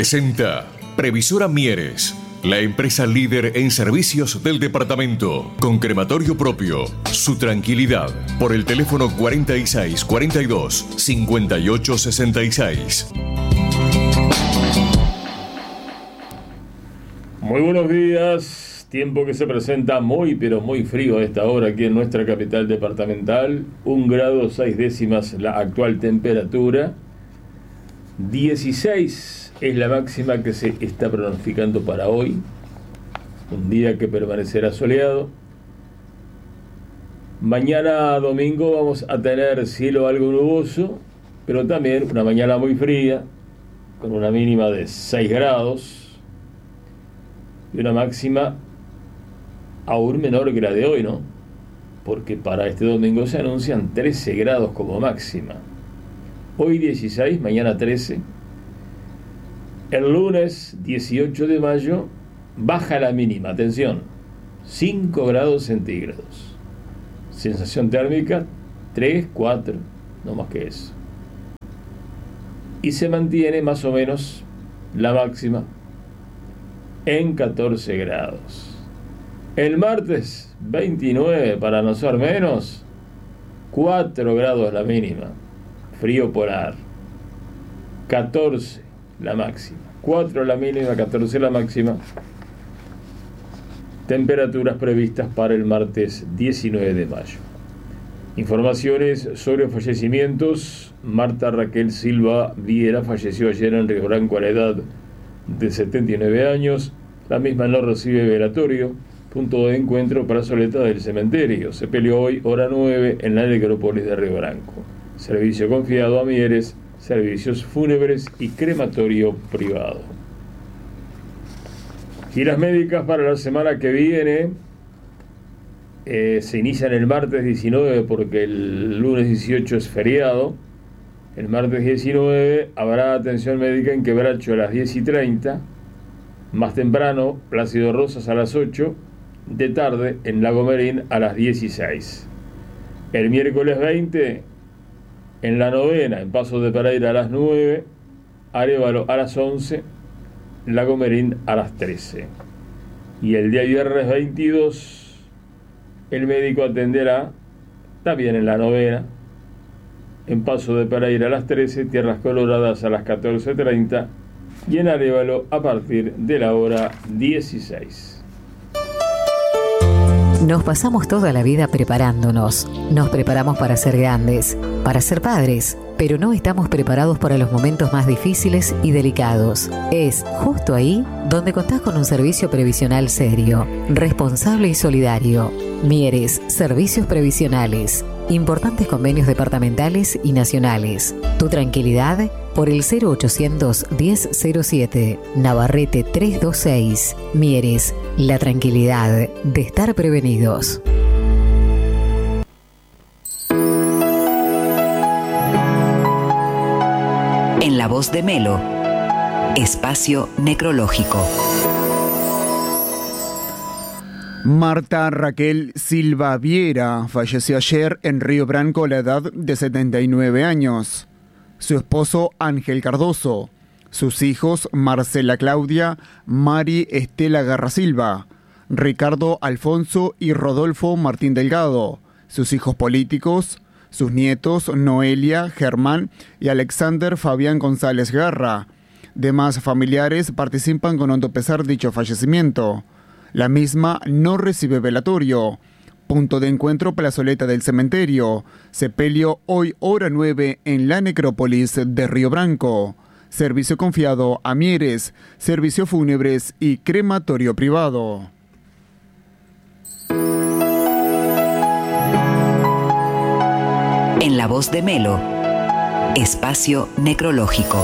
presenta Previsora Mieres, la empresa líder en servicios del departamento, con crematorio propio. Su tranquilidad, por el teléfono 46 42 58 66. Muy buenos días, tiempo que se presenta muy pero muy frío a esta hora aquí en nuestra capital departamental. 1 grado 6 décimas la actual temperatura, 16 es la máxima que se está pronosticando para hoy, un día que permanecerá soleado. Mañana domingo vamos a tener cielo algo nuboso, pero también una mañana muy fría, con una mínima de 6 grados y una máxima aún menor que la de hoy, ¿no? Porque para este domingo se anuncian 13 grados como máxima. Hoy 16, mañana 13. El lunes 18 de mayo baja la mínima, atención, 5 grados centígrados. Sensación térmica 3, 4, no más que eso. Y se mantiene más o menos la máxima en 14 grados. El martes 29, para no ser menos, 4 grados la mínima, frío polar, 14 la máxima, 4 la mínima, 14 la máxima. Temperaturas previstas para el martes 19 de mayo. Informaciones sobre fallecimientos. Marta Raquel Silva Viera falleció ayer en Río Branco a la edad de 79 años. La misma no recibe velatorio. Punto de encuentro para Soleta del cementerio. Se peleó hoy, hora 9, en la necrópolis de Río Branco. Servicio confiado a Mieres, servicios fúnebres y crematorio privado. Giras médicas para la semana que viene. Se inician el martes 19 porque el lunes 18 es feriado. El martes 19 habrá atención médica en Quebracho a las 10:30. Más temprano, Plácido Rosas a las 8. De tarde, en Lago Merín a las 16. El miércoles 20, en la novena, en Paso de Pereira a las 9. Arévalo a las 11. Lago Merín a las 13. Y el día viernes 22, el médico atenderá también en la novena, en Paso de Pereira a las 13, Tierras Coloradas a las 14:30 y en Arévalo a partir de la hora 16. Nos pasamos toda la vida preparándonos. Nos preparamos para ser grandes, para ser padres, pero no estamos preparados para los momentos más difíciles y delicados. Es justo ahí donde contás con un servicio previsional serio, responsable y solidario. Mieres, servicios previsionales. Importantes convenios departamentales y nacionales. Tu tranquilidad por el 0800 1007, Navarrete 326. Mieres, la tranquilidad de estar prevenidos. En la voz de Melo, espacio necrológico. Marta Raquel Silva Viera falleció ayer en Río Branco a la edad de 79 años. Su esposo Ángel Cardoso, sus hijos Marcela Claudia, Mari Estela Garra Silva, Ricardo Alfonso y Rodolfo Martín Delgado, sus hijos políticos, sus nietos Noelia, Germán y Alexander Fabián González Garra. Demás familiares participan con hondo pesar dicho fallecimiento. La misma no recibe velatorio. Punto de encuentro Plazoleta del cementerio. Sepelio hoy hora 9 en la necrópolis de Río Branco. Servicio confiado a Mieres, servicios fúnebres y crematorio privado. En la voz de Melo, espacio necrológico.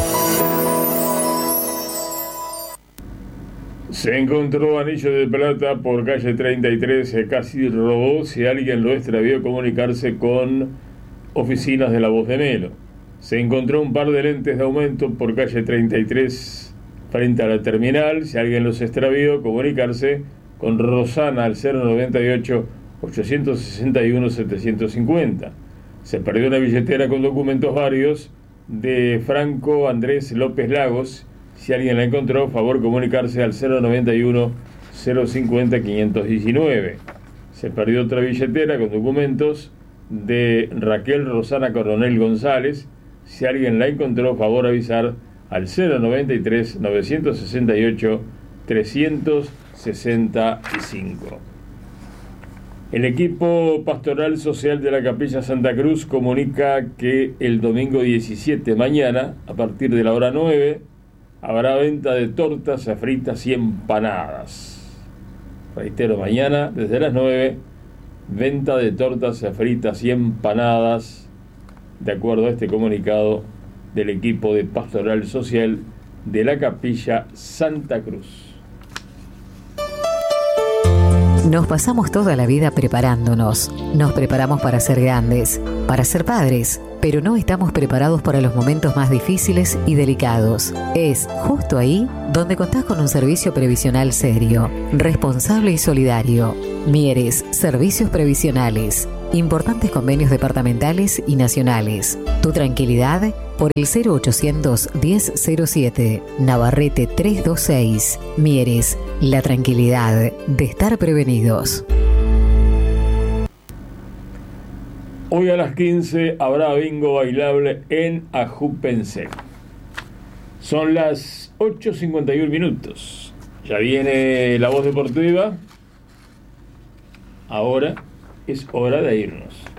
Se encontró anillo de plata por calle 33, casi robó. Si alguien lo extravió, comunicarse con oficinas de La Voz de Melo. Se encontró un par de lentes de aumento por calle 33 frente a la terminal. Si alguien los extravió, comunicarse con Rosana al 098 861 750. Se perdió una billetera con documentos varios de Franco Andrés López Lagos Si alguien la encontró, favor comunicarse al 091 050 519. Se perdió otra billetera con documentos de Raquel Rosana Coronel González. Si alguien la encontró, favor avisar al 093 968 365. El equipo pastoral social de la Capilla Santa Cruz comunica que el domingo 17, mañana, a partir de la hora 9, habrá venta de tortas, fritas y empanadas. Reitero, mañana, desde las 9, venta de tortas, fritas y empanadas, de acuerdo a este comunicado del equipo de pastoral social de la Capilla Santa Cruz. Nos pasamos toda la vida preparándonos. Nos preparamos para ser grandes, para ser padres, pero no estamos preparados para los momentos más difíciles y delicados. Es justo ahí donde contás con un servicio previsional serio, responsable y solidario. Mieres, Servicios Previsionales. Importantes convenios departamentales y nacionales. Tu tranquilidad por el 0800 1007, Navarrete 326. Mieres, la tranquilidad de estar prevenidos. Hoy a las 15 habrá bingo bailable en Ajupense. Son las 8:51 minutos. Ya viene la voz deportiva. Ahora es hora de irnos.